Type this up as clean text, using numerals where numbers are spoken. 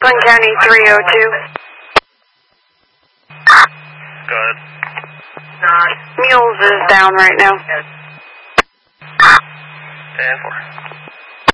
Glen County 302. Good. Mules is down right now. 10-4.